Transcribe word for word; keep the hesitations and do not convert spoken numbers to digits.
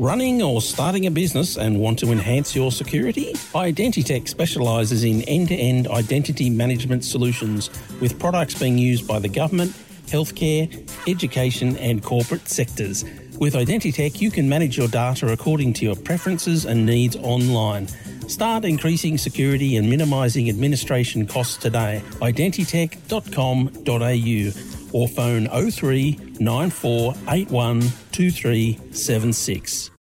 Running or starting a business and want to enhance your security? Identitech specialises in end-to-end identity management solutions with products being used by the government, healthcare, education and corporate sectors. With Identitech, you can manage your data according to your preferences and needs online. Start increasing security and minimising administration costs today. identitech dot com dot a u or phone oh three nine four eight one two three seven six.